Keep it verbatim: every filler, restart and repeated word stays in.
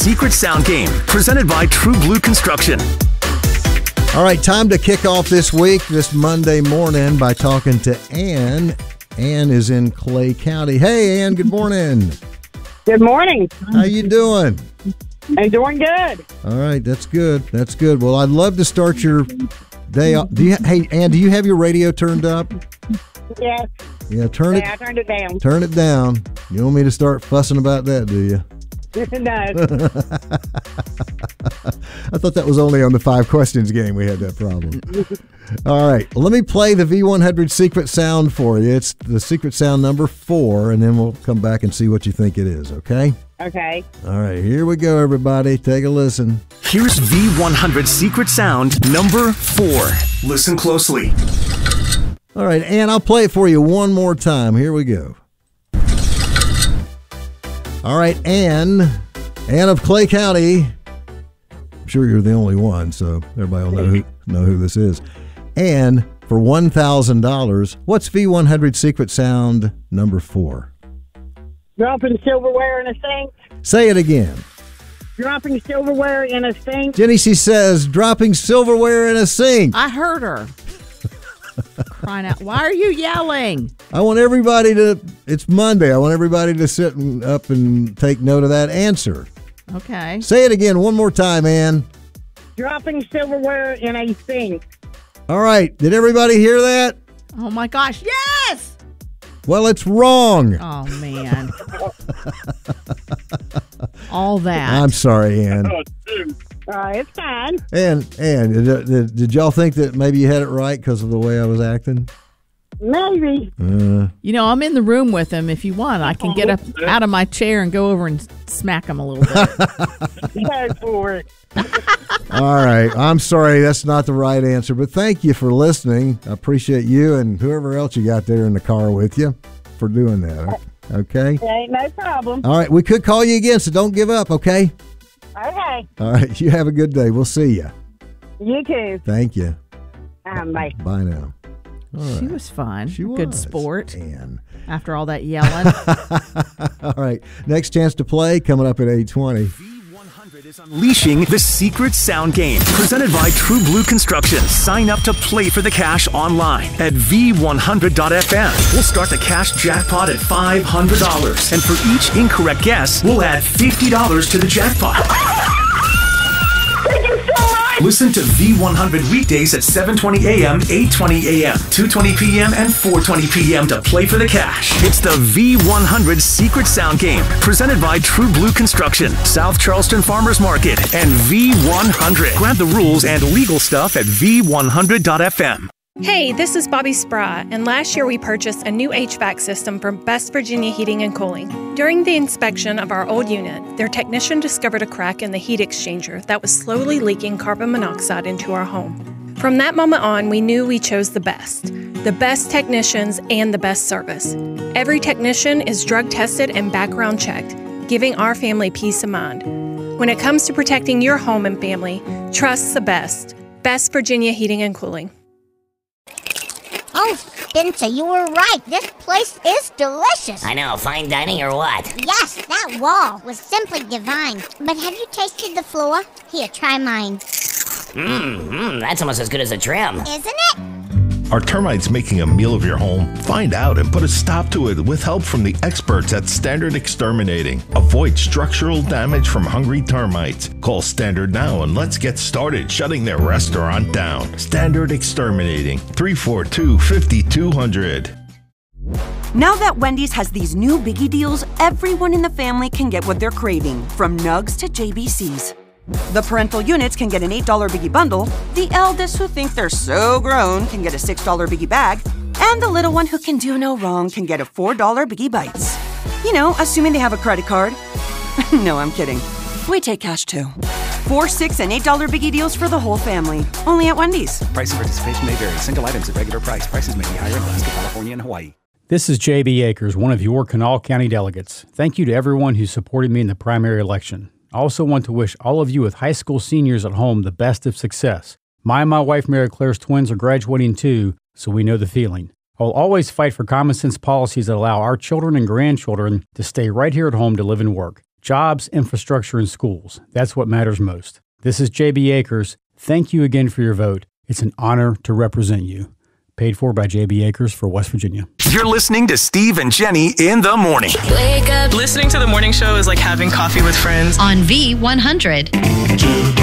Secret Sound Game, presented by True Blue Construction. All right, time to kick off this week, this Monday morning, by talking to Ann. Ann is in Clay County. Hey, Ann, good morning. Good morning. How you doing? I'm doing good. All right, that's good. That's good. Well, I'd love to start your day off. Do you, hey, Ann, do you have your radio turned up? Yes. Yeah, turn Yeah, I it. turned it down. Turn it down. You want me to start fussing about that, do you? No. I thought that was only on the five questions game we had that problem. All right, well, let me play the V one hundred secret sound for you. It's the secret sound number four, and then we'll come back and see what you think it is, okay? Okay. All right, here we go, everybody. Take a listen. Here's V one hundred secret sound number four. Listen closely. All right, Ann, I'll play it for you one more time. Here we go. All right, Ann, Ann of Clay County. I'm sure you're the only one, so everybody will know who, know who this is. Ann, for one thousand dollars, what's V one hundred secret sound number four? Dropping silverware in a sink. Say it again. Dropping silverware in a sink. Jenny, she says, dropping silverware in a sink. I heard her. Crying out, why are you yelling? I want everybody to, it's Monday, I want everybody to sit and, up and take note of that answer. Okay. Say it again one more time, Ann. Dropping silverware in a sink. All right, did everybody hear that? Oh my gosh, yes! Well, it's wrong. Oh man. All that. I'm sorry, Ann. Uh, it's fine. And and did, did, did y'all think that maybe you had it right because of the way I was acting? Maybe. Uh, You know, I'm in the room with him. If you want, I can get up out of my chair and go over and smack him a little bit. Go for it. all right. I'm sorry. That's not the right answer, but thank you for listening. I appreciate you and whoever else you got there in the car with you for doing that. Okay? Ain't no problem. All right. We could call you again, so don't give up, okay? Okay. All right. You have a good day. We'll see you. You too. Thank you. Um, bye. Bye now. All right. She was fun. She Good was. sport. Ann. After all that yelling. All right. Next chance to play coming up at eight twenty. V one hundred is unleashing the Secret Sound Game, presented by True Blue Construction. Sign up to play for the cash online at V one hundred dot F M. We'll start the cash jackpot at five hundred dollars. And for each incorrect guess, we'll add fifty dollars to the jackpot. Thank you so much. Listen to V one hundred weekdays at seven twenty a.m., eight twenty a.m., two twenty p.m., and four twenty p.m. to play for the cash. It's the V one hundred Secret Sound Game, presented by True Blue Construction, South Charleston Farmers Market, and V one hundred. Grab the rules and legal stuff at V one hundred dot F M. Hey, this is Bobby Spry, and last year we purchased a new H V A C system from Best Virginia Heating and Cooling. During the inspection of our old unit, their technician discovered a crack in the heat exchanger that was slowly leaking carbon monoxide into our home. From that moment on, we knew we chose the best. The best technicians and the best service. Every technician is drug tested and background checked, giving our family peace of mind. When it comes to protecting your home and family, trust the best. Best Virginia Heating and Cooling. Oh, Spencer, you were right. This place is delicious. I know, fine dining or what? Yes, that wall was simply divine. But have you tasted the floor? Here, try mine. Mmm, mm, that's almost as good as a trim. Isn't it? Are termites making a meal of your home? Find out and put a stop to it with help from the experts at Standard Exterminating. Avoid structural damage from hungry termites. Call Standard now and let's get started shutting their restaurant down. Standard Exterminating, three four two, five two zero zero. Now that Wendy's has these new biggie deals, everyone in the family can get what they're craving, from nugs to J B Cs. The parental units can get an eight dollar biggie bundle, the eldest who think they're so grown can get a six dollar biggie bag, and the little one who can do no wrong can get a four dollar biggie bites. You know, assuming they have a credit card. No, I'm kidding. We take cash too. Four, six, and eight dollar biggie deals for the whole family. Only at Wendy's. Price and participation may vary. Single items at regular price. Prices may be higher in Alaska, California, and Hawaii. This is J B Akers, one of your Kanawha County delegates. Thank you to everyone who supported me in the primary election. I also want to wish all of you with high school seniors at home the best of success. My and my wife Mary Claire's twins are graduating too, so we know the feeling. I will always fight for common sense policies that allow our children and grandchildren to stay right here at home to live and work. Jobs, infrastructure, and schools. That's what matters most. This is J B Acres. Thank you again for your vote. It's an honor to represent you. Paid for by J B Acres for West Virginia. You're listening to Steve and Jenny in the morning. Wake up. Listening to the morning show is like having coffee with friends. On V one hundred.